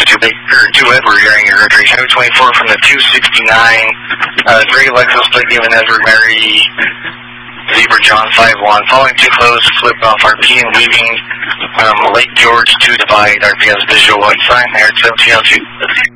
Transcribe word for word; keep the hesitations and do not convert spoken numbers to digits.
two big, or two Edward hearing your rotary. Highway twenty-four from the two sixty-nine, uh, three Lexus plate given Edward Mary, Zebra John five one. Following too close, flip off R P and leaving um, Lake George to divide R P S visual one sign there at seventeen oh two.